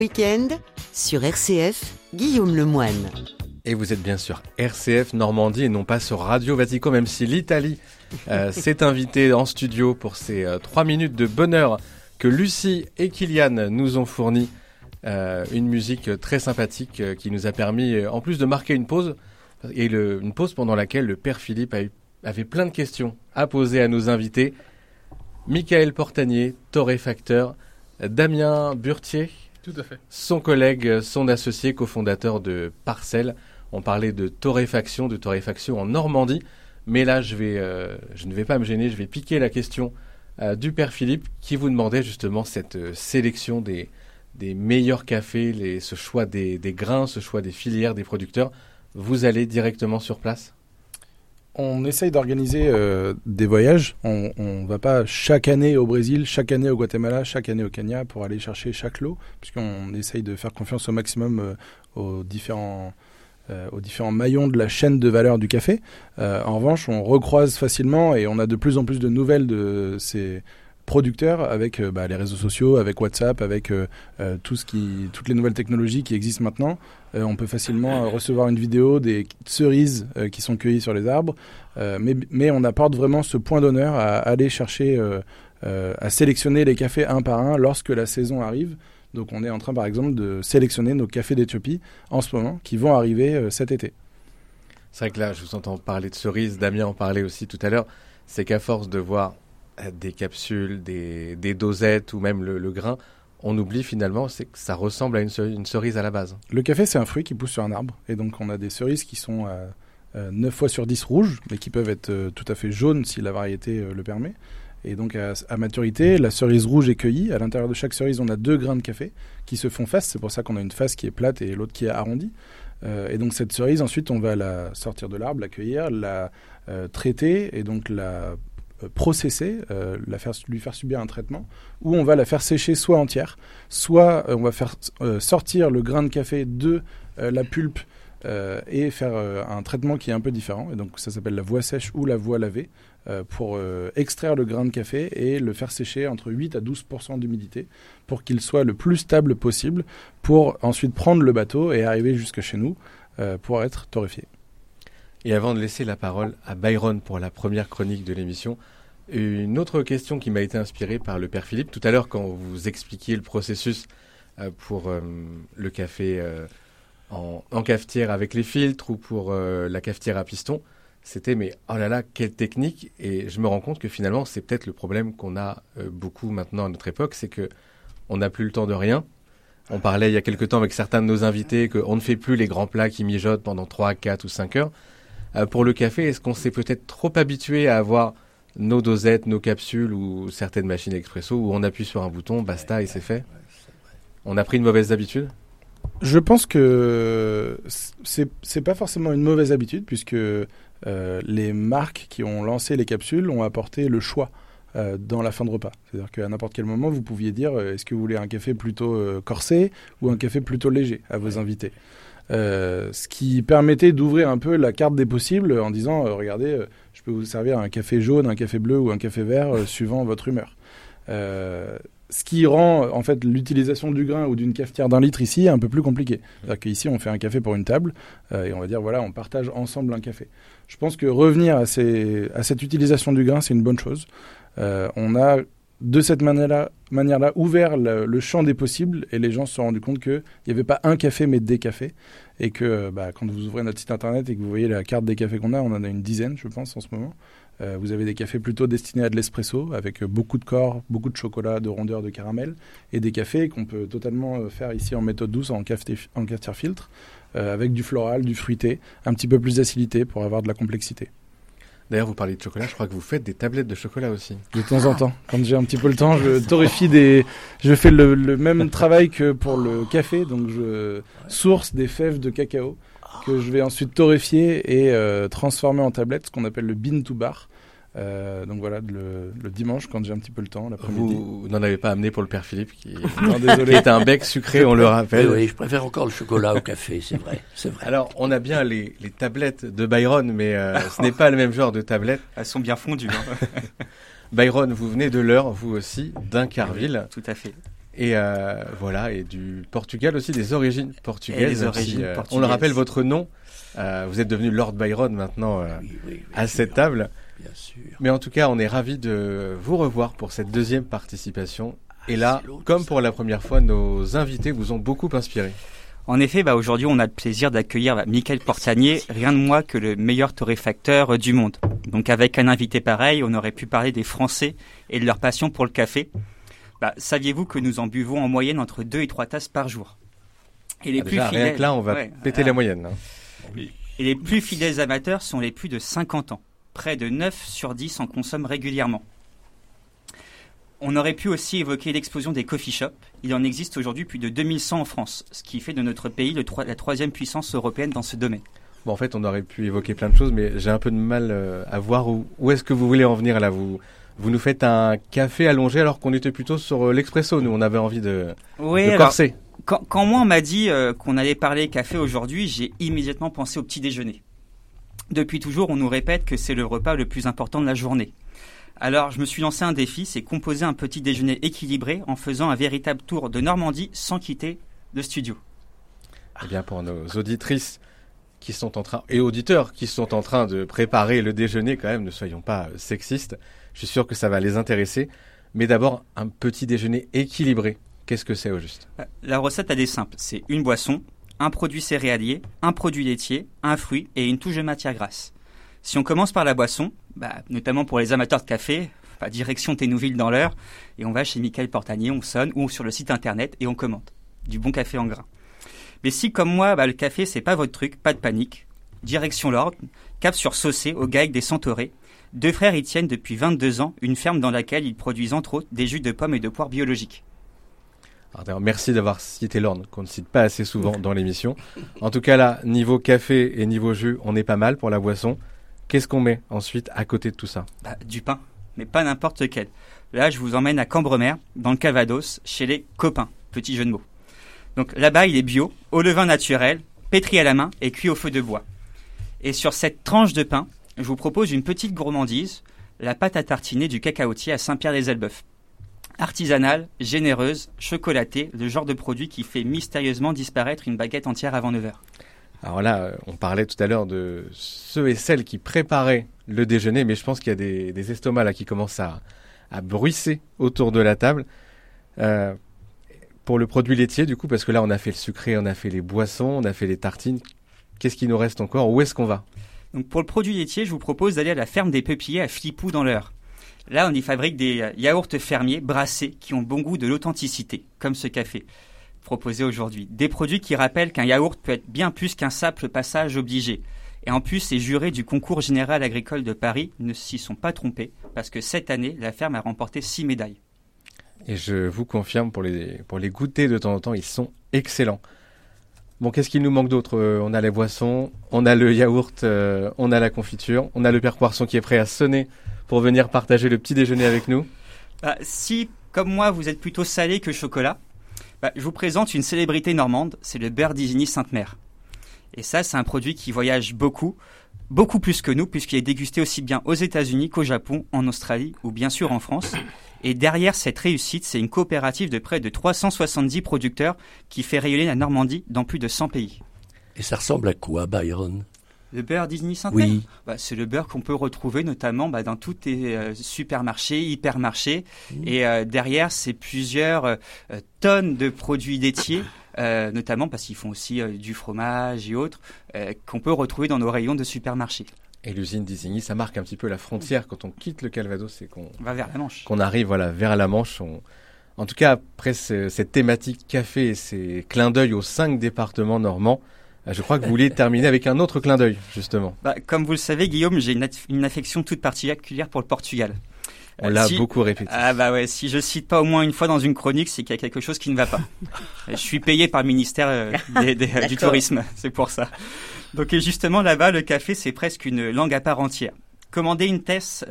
Week-end sur RCF, Guillaume Lemoine. Et vous êtes bien sûr RCF Normandie et non pas sur Radio Vatican, même si l'Italie s'est invitée en studio pour ces 3 minutes de bonheur que Lucie et Kylian nous ont fourni. Une musique très sympathique qui nous a permis, en plus de marquer une pause, une pause pendant laquelle le Père Philippe avait plein de questions à poser à nos invités. Michael Portanier, torréfacteur, Damien Burtier, tout à fait, son collègue, son associé, cofondateur de Parcelle. On parlait de torréfaction en Normandie. Mais là, je ne vais pas me gêner, je vais piquer la question du Père Philippe qui vous demandait justement cette sélection des meilleurs cafés, ce choix des grains, ce choix des filières, des producteurs. Vous allez directement sur place ? On essaye d'organiser des voyages. On ne va pas chaque année au Brésil, chaque année au Guatemala, chaque année au Kenya pour aller chercher chaque lot, puisqu'on essaye de faire confiance au maximum aux différents maillons de la chaîne de valeur du café. En revanche, on recroise facilement et on a de plus en plus de nouvelles de ces producteurs avec les réseaux sociaux, avec WhatsApp, avec toutes les nouvelles technologies qui existent maintenant. On peut facilement recevoir une vidéo des cerises qui sont cueillies sur les arbres, mais on apporte vraiment ce point d'honneur à aller chercher, à sélectionner les cafés un par un lorsque la saison arrive. Donc on est en train par exemple de sélectionner nos cafés d'Éthiopie en ce moment qui vont arriver cet été. C'est vrai que là je vous entends parler de cerises, Damien en parlait aussi tout à l'heure, c'est qu'à force de voir des capsules, des dosettes ou même le grain, on oublie finalement c'est que ça ressemble à une cerise à la base. Le café, c'est un fruit qui pousse sur un arbre. Et donc, on a des cerises qui sont 9 fois sur 10 rouges, mais qui peuvent être tout à fait jaunes si la variété le permet. Et donc, à maturité, la cerise rouge est cueillie. À l'intérieur de chaque cerise, on a 2 grains de café qui se font face. C'est pour ça qu'on a une face qui est plate et l'autre qui est arrondie. Et donc, cette cerise, ensuite, on va la sortir de l'arbre, la cueillir, la traiter et donc la processer, lui faire subir un traitement, ou on va la faire sécher soit entière, soit on va faire sortir le grain de café de la pulpe et faire un traitement qui est un peu différent. Et donc ça s'appelle la voie sèche ou la voie lavée pour extraire le grain de café et le faire sécher entre 8 à 12% d'humidité pour qu'il soit le plus stable possible pour ensuite prendre le bateau et arriver jusque chez nous pour être torréfié. Et avant de laisser la parole à Byron pour la première chronique de l'émission, une autre question qui m'a été inspirée par le Père Philippe. Tout à l'heure, quand vous expliquiez le processus pour le café en cafetière avec les filtres ou pour la cafetière à piston, c'était mais oh là là, quelle technique. Et je me rends compte que finalement, c'est peut-être le problème qu'on a beaucoup maintenant à notre époque, c'est qu'on n'a plus le temps de rien. On parlait il y a quelque temps avec certains de nos invités qu'on ne fait plus les grands plats qui mijotent pendant 3, 4 ou 5 heures. Pour le café, est-ce qu'on s'est peut-être trop habitué à avoir nos dosettes, nos capsules ou certaines machines expresso où on appuie sur un bouton, basta et c'est fait ? On a pris une mauvaise habitude ? Je pense que c'est pas forcément une mauvaise habitude puisque les marques qui ont lancé les capsules ont apporté le choix dans la fin de repas. C'est-à-dire qu'à n'importe quel moment, vous pouviez dire est-ce que vous voulez un café plutôt corsé ou un café plutôt léger à vos invités. Ce qui permettait d'ouvrir un peu la carte des possibles en disant regardez, je peux vous servir un café jaune, un café bleu ou un café vert suivant votre humeur. Ce qui rend en fait l'utilisation du grain ou d'une cafetière d'1 litre ici un peu plus compliqué. C'est-à-dire qu'ici on fait un café pour une table et on va dire voilà, on partage ensemble un café. Je pense que revenir à cette utilisation du grain, c'est une bonne chose. On a de cette manière-là ouvert le champ des possibles et les gens se sont rendus compte qu'il n'y avait pas un café mais des cafés et que quand vous ouvrez notre site internet et que vous voyez la carte des cafés qu'on a, on en a une dizaine je pense en ce moment. Vous avez des cafés plutôt destinés à de l'espresso avec beaucoup de corps, beaucoup de chocolat, de rondeur, de caramel et des cafés qu'on peut totalement faire ici en méthode douce en cafetière filtre avec du floral, du fruité, un petit peu plus d'acidité pour avoir de la complexité. D'ailleurs, vous parlez de chocolat, je crois que vous faites des tablettes de chocolat aussi. De temps en temps. Quand j'ai un petit peu le temps, je torréfie je fais le même travail que pour le café, donc je source des fèves de cacao que je vais ensuite torréfier et transformer en tablette, ce qu'on appelle le bean to bar. Donc voilà, le dimanche, quand j'ai un petit peu le temps, l'après-midi. Vous n'en avez pas amené pour le Père Philippe, qui désolé. est un bec sucré, on le rappelle. Oui, je préfère encore le chocolat au café, c'est vrai. Alors, on a bien les tablettes de Byron, mais ce n'est pas le même genre de tablettes. Elles sont bien fondues. Hein. Byron, vous venez de l'Eure, vous aussi, d'Incarville. Tout à fait. Et voilà, et du Portugal aussi, des origines portugaises. Et les origines portugaises. On le rappelle, votre nom, vous êtes devenu Lord Byron maintenant Oui, à cette table. Bien sûr. Mais en tout cas, on est ravis de vous revoir pour cette deuxième participation. Et là, c'est l'autre, comme ça. pour la première fois, nos invités vous ont beaucoup inspiré. En effet, aujourd'hui, on a le plaisir d'accueillir Michael Portanier, rien de moins que le meilleur torréfacteur du monde. Donc avec un invité pareil, on aurait pu parler des Français et de leur passion pour le café. Saviez-vous que nous en buvons en moyenne entre 2 et 3 tasses par jour? Et les plus Déjà, fidèles, rien que là, on va péter la moyenne. Hein. Et les plus fidèles amateurs sont les plus de 50 ans. Près de 9 sur 10 en consomment régulièrement. On aurait pu aussi évoquer l'explosion des coffee shops. Il en existe aujourd'hui plus de 2100 en France, ce qui fait de notre pays la troisième puissance européenne dans ce domaine. Bon, en fait, on aurait pu évoquer plein de choses, mais j'ai un peu de mal à voir où est-ce que vous voulez en venir là. Vous nous faites un café allongé alors qu'on était plutôt sur l'expresso. Nous, on avait envie de corser. Quand moi, on m'a dit qu'on allait parler café aujourd'hui, j'ai immédiatement pensé au petit déjeuner. Depuis toujours, on nous répète que c'est le repas le plus important de la journée. Alors, je me suis lancé un défi, c'est composer un petit déjeuner équilibré en faisant un véritable tour de Normandie sans quitter le studio. Eh bien, pour nos auditrices qui sont en train, et auditeurs qui sont en train de préparer le déjeuner, quand même, ne soyons pas sexistes. Je suis sûr que ça va les intéresser. Mais d'abord, un petit déjeuner équilibré. Qu'est-ce que c'est au juste? La recette, elle est simple. C'est une boisson, un produit céréalier, un produit laitier, un fruit et une touche de matière grasse. Si on commence par la boisson, notamment pour les amateurs de café, direction Ténouville dans l'Eure, et on va chez Michael Portanier, on sonne, ou sur le site internet et on commande. Du bon café en grains. Mais si, comme moi, le café, c'est pas votre truc, pas de panique. Direction l'Orne, cap sur Saucé, au GAEC des Centaurés. 2 frères y tiennent depuis 22 ans une ferme dans laquelle ils produisent entre autres des jus de pommes et de poires biologiques. Alors, merci d'avoir cité l'Orne, qu'on ne cite pas assez souvent dans l'émission. En tout cas, là, niveau café et niveau jus, on est pas mal pour la boisson. Qu'est-ce qu'on met ensuite à côté de tout ça? Du pain, mais pas n'importe quel. Là, je vous emmène à Cambremer, dans le Calvados, chez les copains. Petit jeu de mots. Donc là-bas, il est bio, au levain naturel, pétri à la main et cuit au feu de bois. Et sur cette tranche de pain, je vous propose une petite gourmandise, la pâte à tartiner du cacaotier à Saint-Pierre-les-Elbeuf. Artisanale, généreuse, chocolatée, le genre de produit qui fait mystérieusement disparaître une baguette entière avant 9h. Alors là, on parlait tout à l'heure de ceux et celles qui préparaient le déjeuner, mais je pense qu'il y a des estomacs là qui commencent à bruisser autour de la table. Pour le produit laitier, du coup, parce que là, on a fait le sucré, on a fait les boissons, on a fait les tartines. Qu'est-ce qui nous reste encore? Où est-ce qu'on va? Donc pour le produit laitier, je vous propose d'aller à la ferme des Peupliers à Philippou dans l'Eure. Là, on y fabrique des yaourts fermiers brassés qui ont bon goût de l'authenticité, comme ce café proposé aujourd'hui. Des produits qui rappellent qu'un yaourt peut être bien plus qu'un simple passage obligé. Et en plus, les jurés du concours général agricole de Paris ne s'y sont pas trompés, parce que cette année, la ferme a remporté 6 médailles. Et je vous confirme, pour les goûter de temps en temps, ils sont excellents. Bon, qu'est-ce qu'il nous manque d'autre? On a les boissons, on a le yaourt, on a la confiture, on a le père Poisson qui est prêt à sonner pour venir partager le petit déjeuner avec nous. Si, comme moi, vous êtes plutôt salé que chocolat, je vous présente une célébrité normande, c'est le beurre d'Isigny Sainte-Mère. Et ça, c'est un produit qui voyage beaucoup plus que nous, puisqu'il est dégusté aussi bien aux États-Unis qu'au Japon, en Australie ou bien sûr en France. Et derrière cette réussite, c'est une coopérative de près de 370 producteurs qui fait rayonner la Normandie dans plus de 100 pays. Et ça ressemble à quoi, Byron? Le beurre d'Isigny Sainte-Mère? Oui. C'est le beurre qu'on peut retrouver notamment dans tous les supermarchés, hypermarchés. Et derrière, c'est plusieurs tonnes de produits laitiers, notamment parce qu'ils font aussi du fromage et autres, qu'on peut retrouver dans nos rayons de supermarchés. Et l'usine d'Isigny, ça marque un petit peu la frontière quand on quitte le Calvados et qu'on va vers la Manche. Qu'on arrive vers la Manche. En tout cas, après cette thématique café et ces clins d'œil aux 5 départements normands, je crois que vous vouliez terminer avec un autre clin d'œil, justement. Comme vous le savez, Guillaume, j'ai une affection toute particulière pour le Portugal. On l'a beaucoup répété. Si je cite pas au moins une fois dans une chronique, c'est qu'il y a quelque chose qui ne va pas. Je suis payé par le ministère du Tourisme, c'est pour ça. Donc justement, là-bas, le café, c'est presque une langue à part entière. Commander une tasse,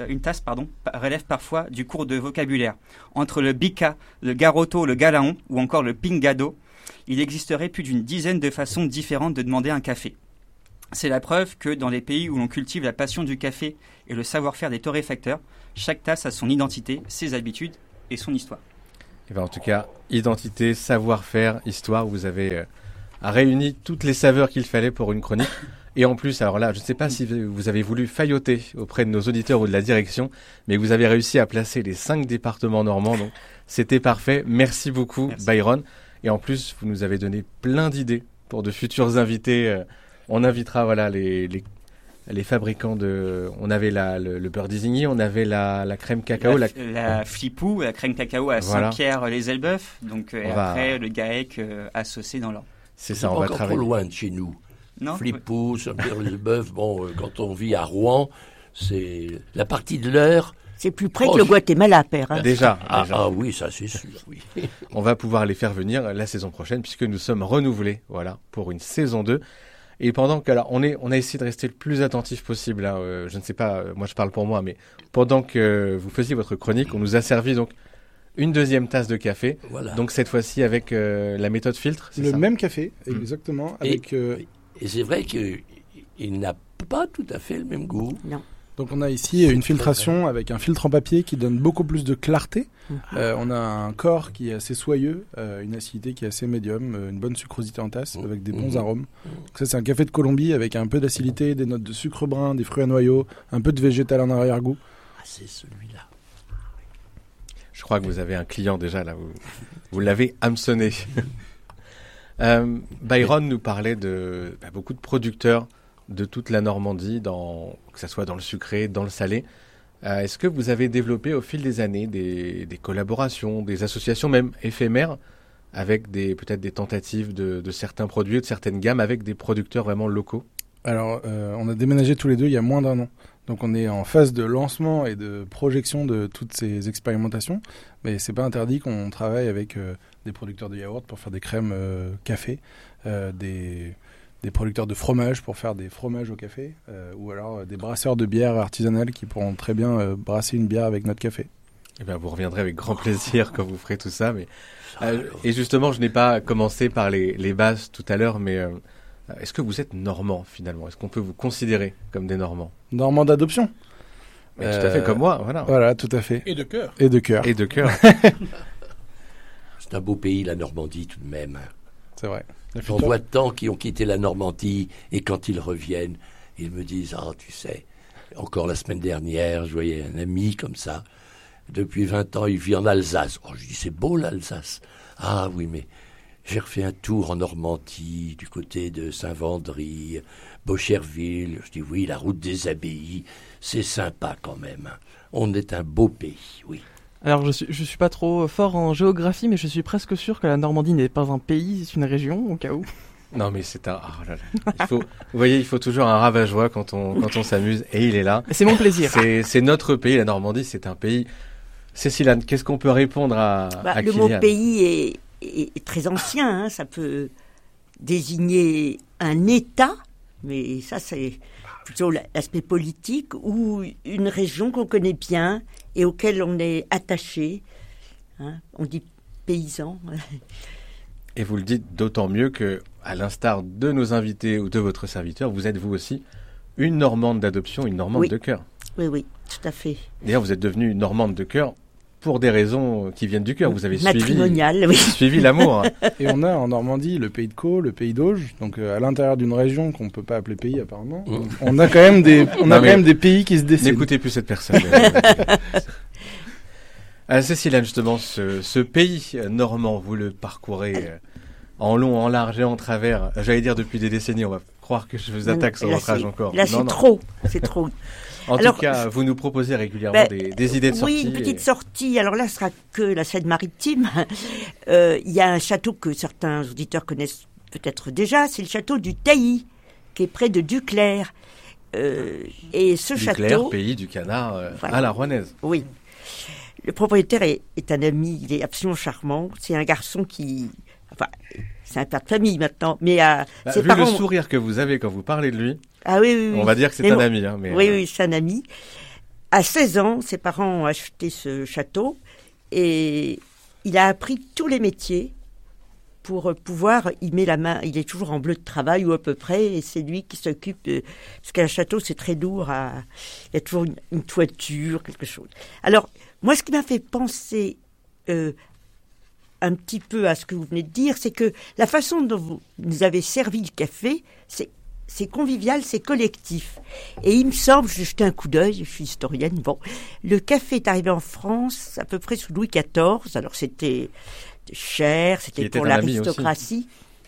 relève parfois du cours de vocabulaire. Entre le bica, le garoto, le galaon ou encore le pingado, il existerait plus d'une dizaine de façons différentes de demander un café. C'est la preuve que dans les pays où l'on cultive la passion du café et le savoir-faire des torréfacteurs, chaque tasse a son identité, ses habitudes et son histoire. Et ben, en tout cas, identité, savoir-faire, histoire, vous avez réuni toutes les saveurs qu'il fallait pour une chronique. Et en plus, alors là, je ne sais pas si vous avez voulu failloter auprès de nos auditeurs ou de la direction, mais vous avez réussi à placer les 5 départements normands. Donc, c'était parfait. Merci beaucoup, Merci. Byron. Et en plus, vous nous avez donné plein d'idées pour de futurs invités. On invitera les fabricants de... On avait le beurre désigné, on avait la crème cacao. La flipou, la crème cacao à Voilà. Saint-Pierre-les-Elbeuf. Donc, et après, le GAEC à Saucé dans l'Orne. C'est C'est ça, pas on va encore travailler. trop loin de chez nous. Non Flipou, Saint-Pierre-les-Bœufs, quand on vit à Rouen, c'est la partie de l'heure. C'est plus près que le Guatemala, père. Hein. Déjà. Ah oui, ça c'est sûr, oui. On va pouvoir les faire venir la saison prochaine puisque nous sommes renouvelés, voilà, pour une saison 2. Et pendant que, alors, on a essayé de rester le plus attentif possible. Hein, je ne sais pas, moi je parle pour moi, mais pendant que vous faisiez votre chronique, on nous a servi donc une deuxième tasse de café. Voilà. Donc cette fois-ci avec la méthode filtre, c'est Le ça même café, exactement, avec... Et c'est vrai qu'il n'a pas tout à fait le même goût. Donc on a ici une filtration avec un filtre en papier qui donne beaucoup plus de clarté. On a un corps qui est assez soyeux, une acidité qui est assez médium, une bonne sucrosité en tasse avec des bons arômes. Donc ça c'est un café de Colombie avec un peu d'acidité, des notes de sucre brun, des fruits à noyaux, un peu de végétal en arrière-goût. Ah, c'est celui-là. Je crois que vous avez un client déjà là, vous l'avez hameçonné. Byron nous parlait de beaucoup de producteurs de toute la Normandie, que ce soit dans le sucré, dans le salé. Est-ce que vous avez développé au fil des années des collaborations, des associations même éphémères, avec peut-être des tentatives de certains produits, de certaines gammes, avec des producteurs vraiment locaux ? Alors, on a déménagé tous les deux il y a moins d'un an. Donc on est en phase de lancement et de projection de toutes ces expérimentations. Mais c'est pas interdit qu'on travaille avec des producteurs de yaourt pour faire des crèmes café, des producteurs de fromage pour faire des fromages au café, ou alors des brasseurs de bière artisanales qui pourront très bien brasser une bière avec notre café. Eh bien, vous reviendrez avec grand plaisir quand vous ferez tout ça. Mais, et justement, je n'ai pas commencé par les bases tout à l'heure, mais est-ce que vous êtes normand finalement ? Est-ce qu'on peut vous considérer comme des Normands ? Normand d'adoption. Mais tout à fait comme moi, voilà. Voilà, tout à fait. Et de cœur. Et de cœur. Et de cœur. C'est un beau pays, la Normandie, tout de même. C'est vrai. On voit tant qui ont quitté la Normandie et quand ils reviennent, ils me disent « Ah, tu sais, encore la semaine dernière, je voyais un ami comme ça. Depuis 20 ans, il vit en Alsace. » Oh, je dis « C'est beau l'Alsace. » « Ah oui, mais j'ai refait un tour en Normandie, du côté de Saint-Vendry, Beaucherville. » Je dis « Oui, la route des abbayes, c'est sympa quand même. On est un beau pays, oui. » Alors, je suis pas trop fort en géographie, mais je suis presque sûr que la Normandie n'est pas un pays, c'est une région, au cas où. Non, mais c'est un... Oh là là. Vous voyez, il faut toujours un ravageois quand on s'amuse, et il est là. C'est mon plaisir. C'est notre pays, la Normandie, c'est un pays... Cécile-Anne, qu'est-ce qu'on peut répondre à Le Kylian ? mot pays est très ancien, hein, ça peut désigner un État, mais ça c'est plutôt l'aspect politique, ou une région qu'on connaît bien et auquel on est attaché. Hein, on dit paysan. Et vous le dites d'autant mieux que, à l'instar de nos invités ou de votre serviteur, vous êtes vous aussi une Normande d'adoption, une Normande de cœur. Oui, tout à fait. D'ailleurs, vous êtes devenue une Normande de cœur pour des raisons qui viennent du cœur. Vous avez suivi l'amour. Et on a en Normandie le pays de Caux, le pays d'Auge, donc à l'intérieur d'une région qu'on ne peut pas appeler pays apparemment. On a quand même des pays qui se dessinent. N'écoutez plus cette personne. Cécile, justement, ce pays normand, vous le parcourez en long, en large et en travers. J'allais dire depuis des décennies, on va croire que je vous attaque sur votre âge encore. Là, c'est trop. En tout cas, vous nous proposez régulièrement des idées de sortie. Oui, une petite sortie. Alors là, ce sera que la Seine-Maritime. Il y a un château que certains auditeurs connaissent peut-être déjà. C'est le château du Tailly, qui est près de Duclair. Et ce château... pays du canard voilà. À la Rouennaise. Oui. Le propriétaire est un ami, il est absolument charmant. C'est un garçon qui... Enfin, c'est un père de famille maintenant, mais ses vu parents... le sourire que vous avez quand vous parlez de lui, oui. On va dire que c'est un ami. Hein, mais oui, c'est un ami. À 16 ans, ses parents ont acheté ce château et il a appris tous les métiers pour pouvoir y mettre la main. Il est toujours en bleu de travail ou à peu près, et c'est lui qui s'occupe. Parce qu'un château, c'est très lourd. Il y a toujours une toiture, quelque chose. Alors, moi, ce qui m'a fait penser un petit peu à ce que vous venez de dire, c'est que la façon dont vous nous avez servi le café, c'est convivial, c'est collectif. Et il me semble, j'ai jeté un coup d'œil, je suis historienne, bon, le café est arrivé en France à peu près sous Louis XIV, alors c'était cher, c'était pour l'aristocratie.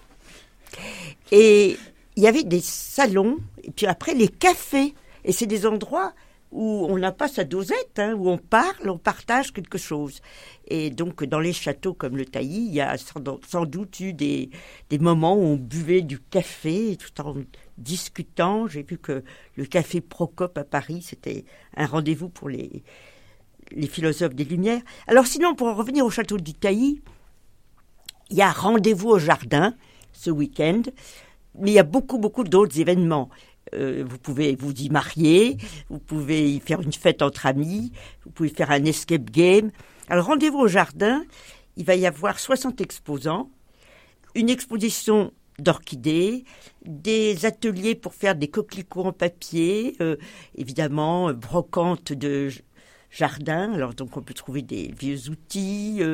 Et il y avait des salons, et puis après les cafés, et c'est des endroits où on n'a pas sa dosette, où on parle, on partage quelque chose. Et donc, dans les châteaux comme le Tailly, il y a sans doute eu des moments où on buvait du café tout en discutant. J'ai vu que le café Procope à Paris, c'était un rendez-vous pour les philosophes des Lumières. Alors sinon, pour en revenir au château du Tailly, il y a rendez-vous au jardin ce week-end, mais il y a beaucoup d'autres événements. Vous pouvez vous y marier, vous pouvez y faire une fête entre amis, vous pouvez faire un escape game. Alors, rendez-vous au jardin, il va y avoir 60 exposants, une exposition d'orchidées, des ateliers pour faire des coquelicots en papier, évidemment, brocante de jardin. Alors, donc, on peut trouver des vieux outils,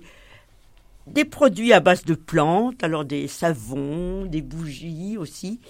des produits à base de plantes, alors des savons, des bougies aussi.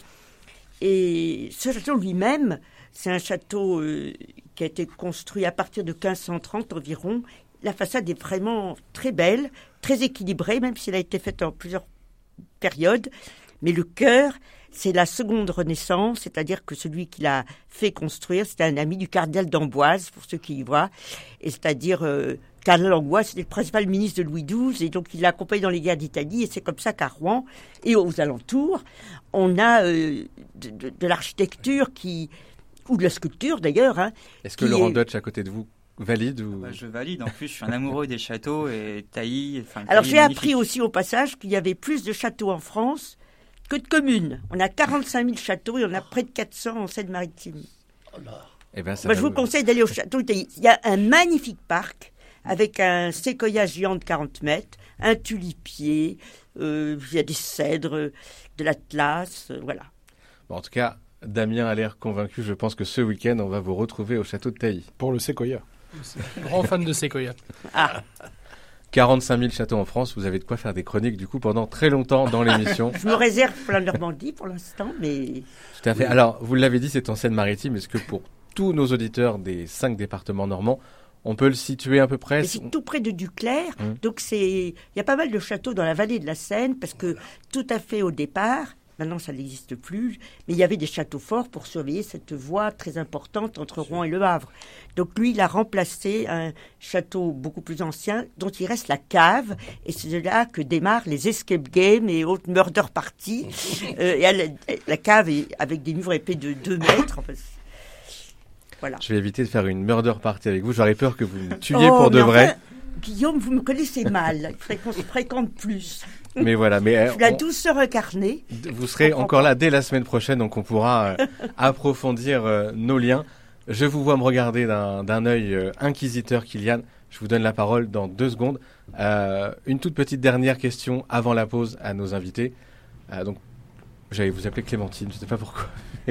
Et ce château lui-même, c'est un château qui a été construit à partir de 1530 environ. La façade est vraiment très belle, très équilibrée, même si elle a été faite en plusieurs périodes. Mais le cœur, c'est la seconde Renaissance, c'est-à-dire que celui qui l'a fait construire, c'était un ami du cardinal d'Amboise, pour ceux qui y voient. Et c'est-à-dire, cardinal d'Amboise, c'était le principal ministre de Louis XII, et donc il l'a accompagné dans les guerres d'Italie. Et c'est comme ça qu'à Rouen et aux alentours, on a de l'architecture ou de la sculpture d'ailleurs. Est-ce que Laurent Deutsch, à côté de vous, valide ou... Je valide. En plus, je suis un amoureux des châteaux et Tailly. Alors, j'ai appris aussi au passage qu'il y avait plus de châteaux en France que de communes. On a 45 000 châteaux et on a près de 400 en Seine-Maritime. Eh ben, je vous conseille d'aller au château. Il y a un magnifique parc avec un séquoia géant de 40 mètres, un tulipier, il y a des cèdres, de l'Atlas, voilà. Bon, en tout cas, Damien a l'air convaincu. Je pense que ce week-end, on va vous retrouver au château de Tailly. Pour le séquoia. Grand fan de séquoia. 45 000 châteaux en France, vous avez de quoi faire des chroniques du coup pendant très longtemps dans l'émission. Je me réserve pour la Normandie pour l'instant, mais... Tout à fait. Alors, vous l'avez dit, c'est en Seine-Maritime. Est-ce que pour tous nos auditeurs des 5 départements normands, on peut le situer à peu près? C'est tout près de Duclair, donc il y a pas mal de châteaux dans la vallée de la Seine, parce que tout à fait au départ, maintenant ça n'existe plus, mais il y avait des châteaux forts pour surveiller cette voie très importante entre Rouen et Le Havre. Donc lui, il a remplacé un château beaucoup plus ancien, dont il reste la cave, et c'est de là que démarrent les escape games et autres murder parties. Et la cave est avec des murs épais de 2 mètres, en fait. Voilà. Je vais éviter de faire une murder party avec vous. J'aurais peur que vous me tuiez pour de vrai. Guillaume, vous me connaissez mal. Il faudrait qu'on se fréquente plus. Mais voilà. La douceur incarnée. Vous serez encore là dès la semaine prochaine, donc on pourra approfondir nos liens. Je vous vois me regarder d'un œil inquisiteur, Kylian. Je vous donne la parole dans 2 secondes. Une toute petite dernière question avant la pause à nos invités. Donc, j'allais vous appeler Clémentine, je ne sais pas pourquoi.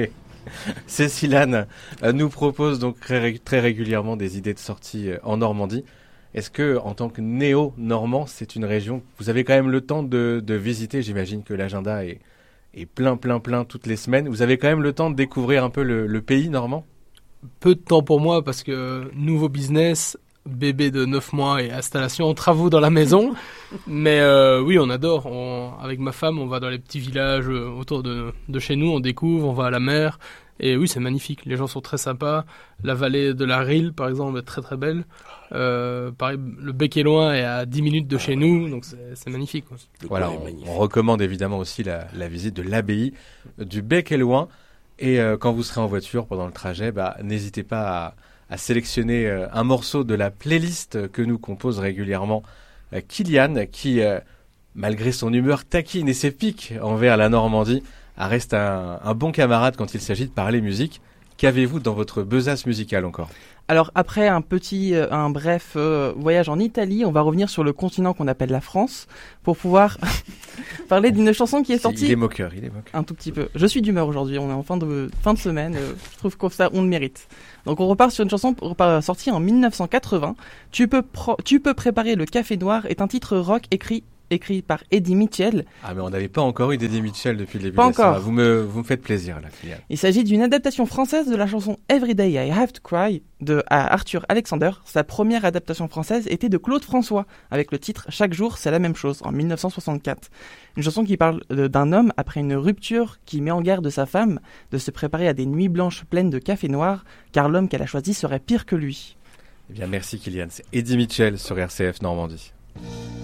Cécile-Anne nous propose donc très régulièrement des idées de sortie en Normandie. Est-ce que, en tant que néo-normand, c'est une région que vous avez quand même le temps de visiter? J'imagine que l'agenda est plein toutes les semaines. Vous avez quand même le temps de découvrir un peu le pays normand? Peu de temps pour moi parce que nouveau business, bébé de 9 mois et installation en travaux dans la maison. Mais oui, on adore. Avec ma femme, on va dans les petits villages autour de chez nous, on découvre, on va à la mer. Et oui, c'est magnifique. Les gens sont très sympas. La vallée de la Rille, par exemple, est très très belle. Pareil, le Bec-et-Loing est à 10 minutes de chez nous, donc c'est magnifique. Quoi. Voilà, on recommande évidemment aussi la visite de l'abbaye du Bec-et-Loing. Et quand vous serez en voiture pendant le trajet, n'hésitez pas à sélectionner un morceau de la playlist que nous compose régulièrement Kylian, qui, malgré son humeur taquine et ses piques envers la Normandie, reste un bon camarade quand il s'agit de parler musique. Qu'avez-vous dans votre besace musicale encore ? Alors après un bref voyage en Italie, on va revenir sur le continent qu'on appelle la France pour pouvoir parler d'une chanson qui est sortie. Il est moqueur. Un tout petit peu. Je suis d'humeur aujourd'hui, on est en fin de semaine, je trouve que ça on le mérite. Donc on repart sur une chanson sortie en 1980. Tu peux préparer le café noir est un titre rock écrit par Eddie Mitchell. Ah mais on n'avait pas encore eu d'Eddie Mitchell depuis le début. Pas encore. Vous me faites plaisir là, Kylian. Il s'agit d'une adaptation française de la chanson Every Day I Have to Cry de Arthur Alexander. Sa première adaptation française était de Claude François avec le titre Chaque jour c'est la même chose en 1964. Une chanson qui parle d'un homme après une rupture qui met en garde sa femme de se préparer à des nuits blanches pleines de café noir car l'homme qu'elle a choisi serait pire que lui. Eh bien merci Kylian, c'est Eddie Mitchell sur RCF Normandie.